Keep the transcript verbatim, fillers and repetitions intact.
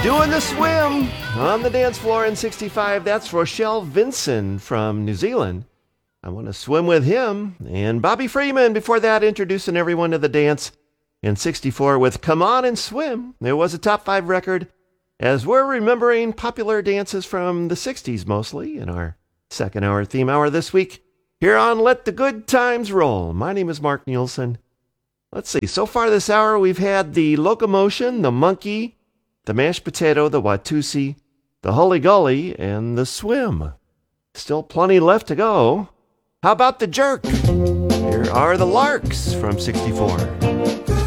Doing the swim on the dance floor in sixty-five. That's Rochelle Vinson from New Zealand. I want to swim with him. And Bobby Freeman, before that, introducing everyone to the dance in sixty-four with Come On and Swim. It was a top five record as we're remembering popular dances from the sixties mostly in our second hour theme hour this week here on Let the Good Times Roll. My name is Mark Nielsen. Let's see. So far this hour, we've had the Locomotion, the Monkey, the Mashed Potato, the Watusi, the Hully Gully, and the Swim. Still plenty left to go. How about the Jerk? Here are the Larks from sixty-four.